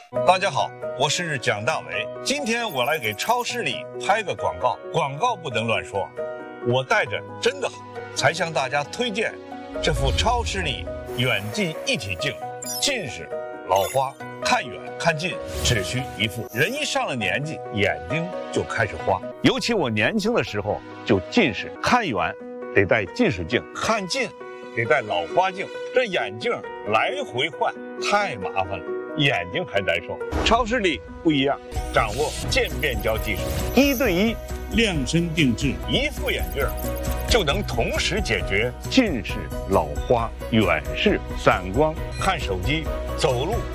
大家好，我是蒋大为。今天我来给超市里拍个广告，广告不能乱说。我带着真的好，才向大家推荐这副超视力远近一体镜。近视、老花，看远看近只需一副。人一上了年纪，眼睛就开始花。尤其我年轻的时候就近视，看远得戴近视镜，看近得戴老花镜，这眼镜来回换太麻烦了，眼睛还难受。超视力不一样，掌握渐变焦技术，1对1 量身定制， 一副眼镜就能同时解决近视、老花、远视、散光、看手机、走路